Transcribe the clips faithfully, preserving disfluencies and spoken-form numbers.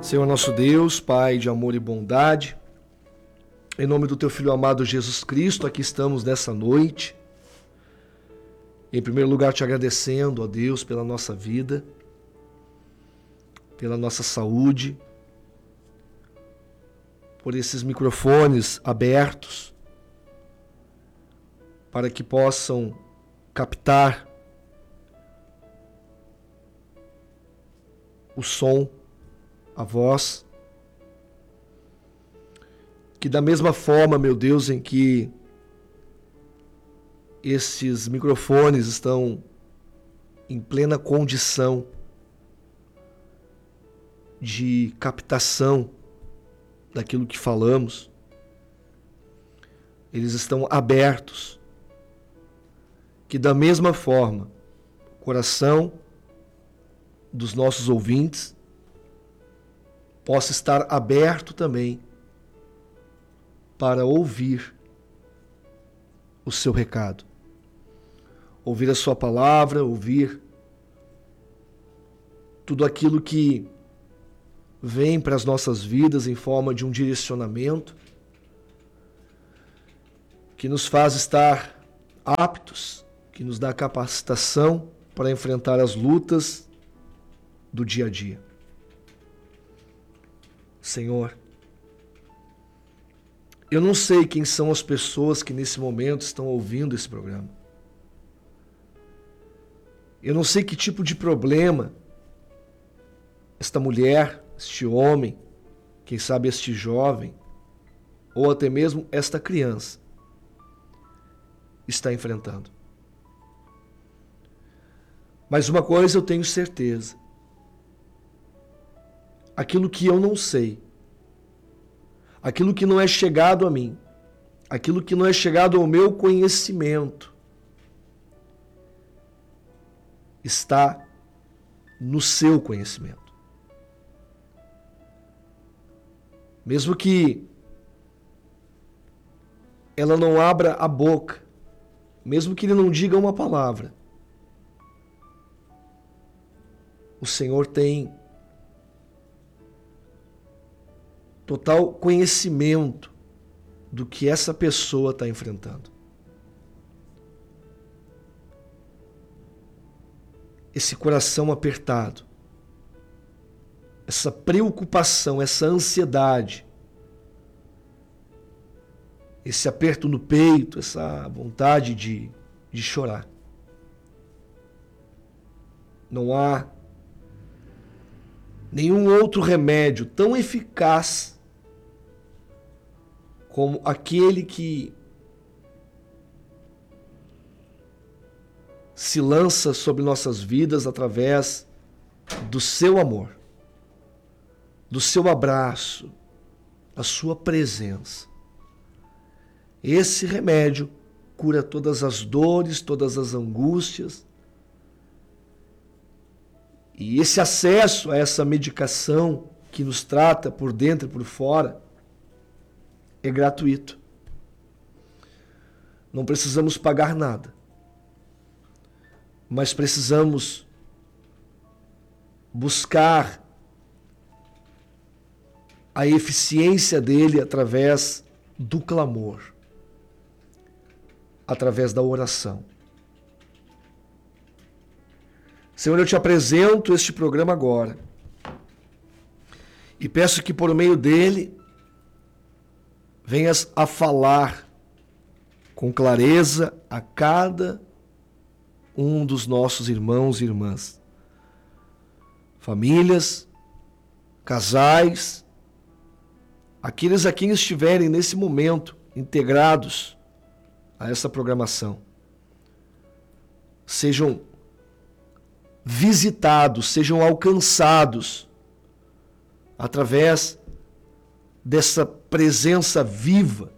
Senhor nosso Deus, Pai de amor e bondade, em nome do Teu Filho amado Jesus Cristo, aqui estamos nessa noite. Em primeiro lugar, te agradecendo, ó Deus, pela nossa vida, pela nossa saúde, por esses microfones abertos, para que possam captar o som, a voz, que da mesma forma, meu Deus, em que esses microfones estão em plena condição de captação daquilo que falamos, eles estão abertos, que da mesma forma o coração dos nossos ouvintes possa estar aberto também para ouvir o seu recado, ouvir a sua palavra, ouvir tudo aquilo que vem para as nossas vidas em forma de um direcionamento que nos faz estar aptos, que nos dá capacitação para enfrentar as lutas do dia a dia. Senhor, eu não sei quem são as pessoas que nesse momento estão ouvindo esse programa. Eu não sei que tipo de problema esta mulher, este homem, quem sabe este jovem, ou até mesmo esta criança está enfrentando. Mas uma coisa eu tenho certeza: aquilo que eu não sei, aquilo que não é chegado a mim, aquilo que não é chegado ao meu conhecimento, está no seu conhecimento. Mesmo que ela não abra a boca, mesmo que ele não diga uma palavra, o Senhor tem total conhecimento do que essa pessoa está enfrentando. Esse coração apertado, essa preocupação, essa ansiedade, esse aperto no peito, essa vontade de, de chorar. Não há nenhum outro remédio tão eficaz como aquele que se lança sobre nossas vidas através do seu amor, do seu abraço, da sua presença. Esse remédio cura todas as dores, todas as angústias. E esse acesso a essa medicação que nos trata por dentro e por fora é gratuito. Não precisamos pagar nada, mas precisamos buscar a eficiência dele através do clamor, através da oração. Senhor, eu te apresento este programa agora e peço que por meio dele venhas a falar com clareza a cada um dos nossos irmãos e irmãs, famílias, casais, aqueles a quem estiverem nesse momento integrados a essa programação, sejam visitados, sejam alcançados através dessa presença viva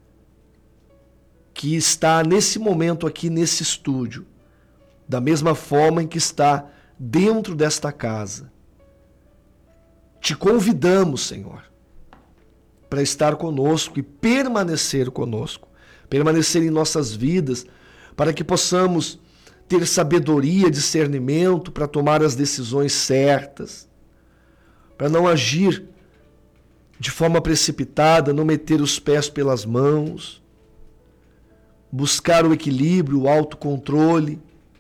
que está nesse momento aqui nesse estúdio, da mesma forma em que está dentro desta casa. Te convidamos, Senhor, para estar conosco e permanecer conosco, permanecer em nossas vidas, para que possamos ter sabedoria, discernimento para tomar as decisões certas, para não agir de forma precipitada, não meter os pés pelas mãos, buscar o equilíbrio, o autocontrole,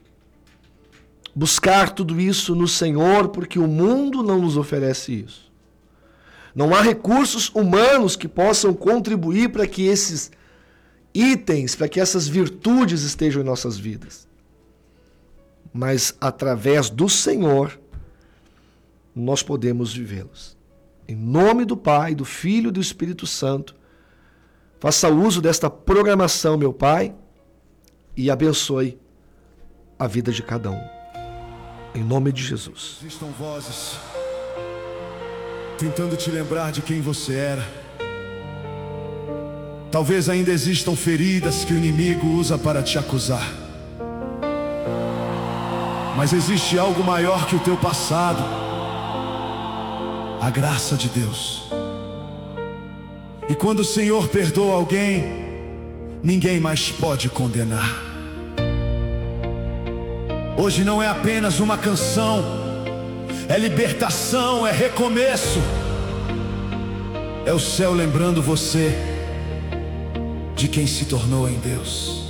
buscar tudo isso no Senhor, porque o mundo não nos oferece isso. Não há recursos humanos que possam contribuir para que esses itens, para que essas virtudes estejam em nossas vidas. Mas através do Senhor, nós podemos vivê-los. Em nome do Pai, do Filho e do Espírito Santo, faça uso desta programação, meu Pai, e abençoe a vida de cada um. Em nome de Jesus. Existam vozes tentando te lembrar de quem você era. Talvez ainda existam feridas que o inimigo usa para te acusar. Mas existe algo maior que o teu passado: a graça de Deus. E quando o Senhor perdoa alguém, ninguém mais pode condenar. Hoje não é apenas uma canção, é libertação, é recomeço. É o céu lembrando você de quem se tornou em Deus.